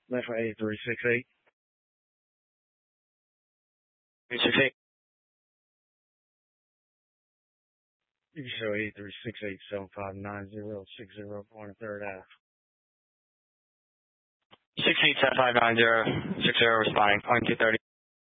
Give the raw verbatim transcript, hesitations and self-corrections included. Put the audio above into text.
Left for eight three six eight. eight six eight. You can show eight three six eight seven five nine zero six zero on the third Ave. six eight seven five nine zero six zero responding. On two thirty.